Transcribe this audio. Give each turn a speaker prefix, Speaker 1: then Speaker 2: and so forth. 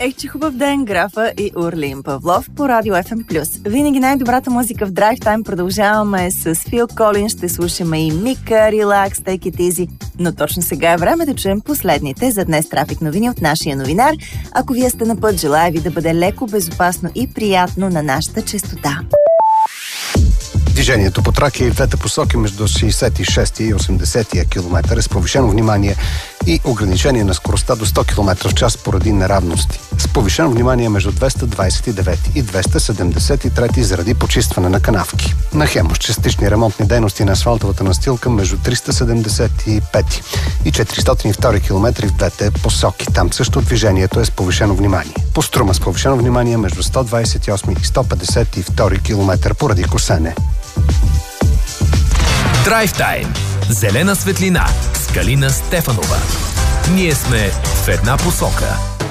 Speaker 1: Че хубав ден, Графа и Орлин Павлов по Радио FM+. Винаги най-добрата музика в Drive Time. Продължаваме с Фил Колин, ще слушаме и Мика, Relax, Take It Easy. Но точно сега е време да чуем последните за днес трафик новини от нашия новинар. Ако вие сте на път, желая ви да бъде леко, безопасно и приятно на нашата честота.
Speaker 2: Движението по Тракия и в двете посоки между 66 и 80 км е с повишено внимание и ограничение на скоростта до 100 км в час поради неравности. С повишено внимание между 229 и 273 заради почистване на канавки. На Хемус частични ремонтни дейности на асфалтовата настилка между 375 и 402 км в двете посоки. Там също движението е с повишено внимание. По Струма с повишено внимание между 128 и 152 км поради косене.
Speaker 3: Drive Time. Зелена светлина с Калина Стефанова. Ние сме в една посока.